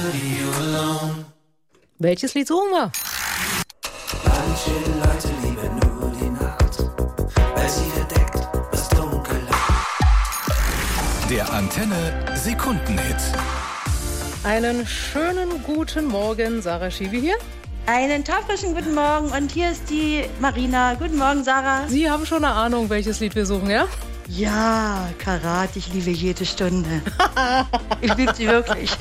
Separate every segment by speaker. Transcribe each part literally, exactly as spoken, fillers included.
Speaker 1: Welches Lied suchen wir?
Speaker 2: Manche Leute lieben nur die Nacht, weil sie verdeckt, was dunkel hat.
Speaker 3: Der Antenne Sekundenhit.
Speaker 1: Einen schönen guten Morgen, Sarah Schiwi hier.
Speaker 4: Einen taufrischen guten Morgen und hier ist die Marina. Guten Morgen, Sarah.
Speaker 1: Sie haben schon eine Ahnung, welches Lied wir suchen, ja?
Speaker 4: Ja, Karat, ich liebe jede Stunde. Ich liebe sie wirklich.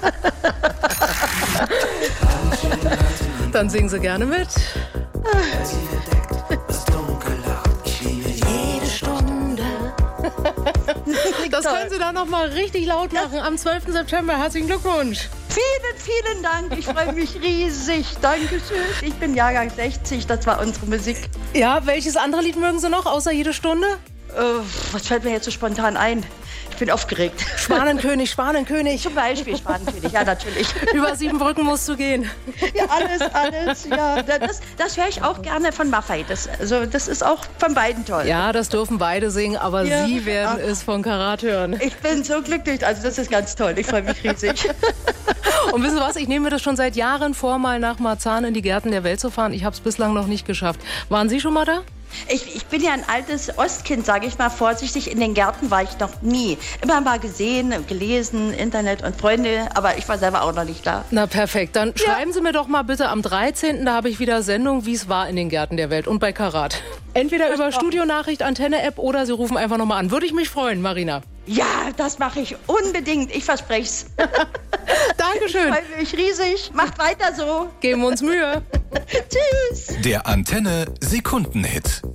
Speaker 1: Dann singen Sie gerne mit.
Speaker 2: Weil sie verdeckt, was dunkel hat. Ich liebe jede Stunde.
Speaker 1: Das können Sie dann noch mal richtig laut machen am zwölften September. Herzlichen Glückwunsch.
Speaker 4: Vielen, vielen Dank. Ich freue mich riesig. Dankeschön. Ich bin Jahrgang sechzig, das war unsere Musik.
Speaker 1: Ja, welches andere Lied mögen Sie noch, außer jede Stunde?
Speaker 4: Äh, was fällt mir jetzt so spontan ein? Ich bin aufgeregt.
Speaker 1: Schwanenkönig, Schwanenkönig.
Speaker 4: Zum Beispiel Schwanenkönig, ja, natürlich.
Speaker 1: Über sieben Brücken musst du gehen.
Speaker 4: Ja, alles, alles, ja. Das, das höre ich auch gerne von Maffei. Das, also, das ist auch von beiden toll.
Speaker 1: Ja, das dürfen beide singen, aber
Speaker 4: Ja.
Speaker 1: Sie werden es von Karat hören.
Speaker 4: Ich bin so glücklich, also das ist ganz toll. Ich freue mich riesig.
Speaker 1: Und wissen Sie was, ich nehme mir das schon seit Jahren vor, mal nach Marzahn in die Gärten der Welt zu fahren. Ich habe es bislang noch nicht geschafft. Waren Sie schon mal da?
Speaker 4: Ich, ich bin ja ein altes Ostkind, sage ich mal vorsichtig. In den Gärten war ich noch nie. Immer mal gesehen, gelesen, Internet und Freunde, aber ich war selber auch noch nicht da.
Speaker 1: Na perfekt, dann schreiben Sie mir doch mal bitte am dreizehnten Da habe ich wieder Sendung, wie es war in den Gärten der Welt und bei Karat. Entweder über Studionachricht, Antenne-App oder Sie rufen einfach nochmal an. Würde ich mich freuen, Marina.
Speaker 4: Ja, das mache ich unbedingt. Ich verspreche es.
Speaker 1: Dankeschön.
Speaker 4: Ich freue mich riesig. Macht weiter so.
Speaker 1: Geben wir uns Mühe.
Speaker 4: Tschüss.
Speaker 3: Der Antenne Sekundenhit.